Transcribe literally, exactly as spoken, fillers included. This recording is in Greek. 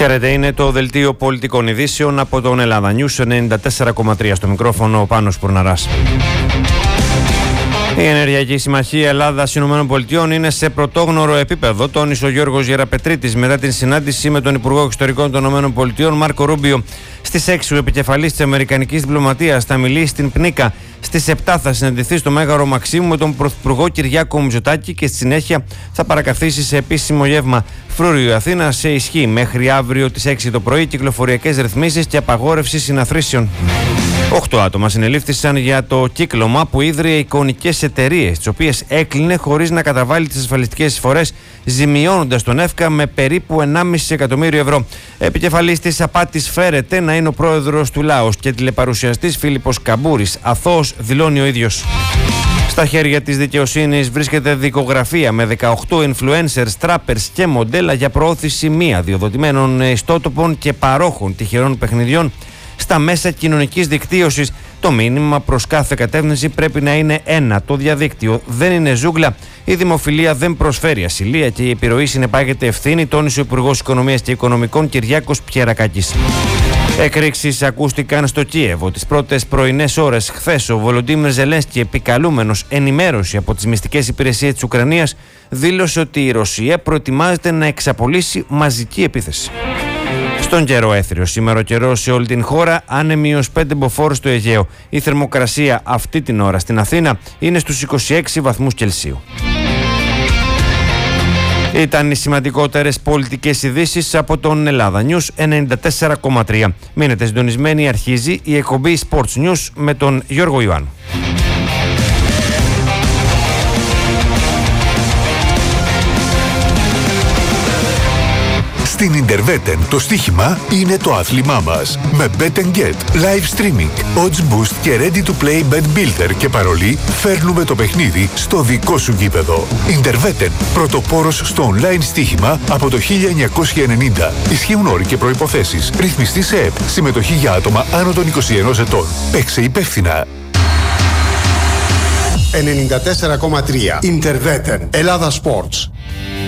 Χαίρετε, είναι το δελτίο πολιτικών ειδήσεων από τον Ελλάδα News ενενήντα τέσσερα κόμμα τρία, στο μικρόφωνο ο Πάνος Πουρναράς. Η Ενεργειακή Συμμαχία Ελλάδα-ΗΠΑ είναι σε πρωτόγνωρο επίπεδο, τόνισε ο Γιώργος Γεραπετρίτης μετά την συνάντηση με τον Υπουργό Εξωτερικών των ΗΠΑ Μάρκο Ρούμπιο. Στις έξι ο επικεφαλής της Αμερικανικής Διπλωματίας θα μιλήσει στην Πνίκα. Στις επτά θα συναντηθεί στο Μέγαρο Μαξίμου με τον Πρωθυπουργό Κυριάκο Μητσοτάκη και στη συνέχεια θα παρακαθίσει σε επίσημο γεύμα. Φρούριο Αθήνα σε ισχύ μέχρι αύριο τις έξι το πρωί, κυκλοφοριακές ρυθμίσεις και απαγόρευση συναθρήσεων. Οκτώ άτομα συνελήφθησαν για το κύκλωμα που ίδρυε εικονικές εταιρείες, τις οποίες έκλεινε χωρίς να καταβάλει τις ασφαλιστικές εισφορές, ζημιώνοντας τον ΕΦΚΑ με περίπου ενάμιση εκατομμύριο ευρώ. Επικεφαλής της απάτης φέρεται να είναι ο πρόεδρος του Λάος και τηλεπαρουσιαστής Φίλιππος Καμπούρης. Αθώος, δηλώνει ο ίδιος. Στα χέρια της δικαιοσύνης βρίσκεται δικογραφία με δεκαοκτώ influencers, trappers και μοντέλα για προώθηση μη αδειοδοτημένων ιστότοπων και παρόχων τυχερών παιχνιδιών στα μέσα κοινωνικής δικτύωσης. Το μήνυμα προς κάθε κατεύθυνση πρέπει να είναι ένα: το διαδίκτυο δεν είναι ζούγκλα, η δημοφιλία δεν προσφέρει ασυλία και η επιρροή συνεπάγεται ευθύνη, τόνισε ο Υπουργός Οικονομίας και Οικονομικών Κυριάκος Πιερακάκης. Εκρήξεις ακούστηκαν στο Κίεβο τις πρώτες πρωινές ώρες χθες. Ο Βολοντίμιρ Ζελένσκι, επικαλούμενος ενημέρωση από τις μυστικές υπηρεσίες της Ουκρανίας, δήλωσε ότι η Ρωσία προετοιμάζεται να εξαπολύσει μαζική επίθεση. Στον καιρό έθριο, σήμερα ο καιρός σε όλη την χώρα, άνεμιος πέντε μποφόρ στο Αιγαίο. Η θερμοκρασία αυτή την ώρα στην Αθήνα είναι στους είκοσι έξι βαθμούς Κελσίου. Ήταν οι σημαντικότερες πολιτικές ειδήσεις από τον Ελλάδα News ενενήντα τέσσερα κόμμα τρία. Μείνετε συντονισμένοι, αρχίζει η εκπομπή Sports News με τον Γιώργο Ιωάννου. Στην Ιντερβέτεν το στοίχημα είναι το άθλημά μας. Με Bet and Get, live streaming, odds boost και ready to play bet builder και παρολί, φέρνουμε το παιχνίδι στο δικό σου γήπεδο. Ιντερβέτεν, πρωτοπόρος στο online στοίχημα από το χίλια εννιακόσια ενενήντα. Ισχύουν όροι και προϋποθέσεις. Ρυθμιστή σε ΕΠ. Συμμετοχή για άτομα άνω των είκοσι ενός ετών. Παίξε υπεύθυνα. ενενήντα τέσσερα κόμμα τρία Ιντερβέτεν. Ελλάδα Sports.